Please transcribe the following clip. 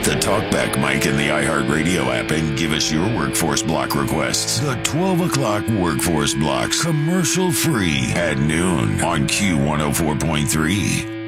Hit the talkback mic in the iHeartRadio app and give us your workforce block requests. The 12 o'clock workforce blocks, commercial free at noon on Q104.3.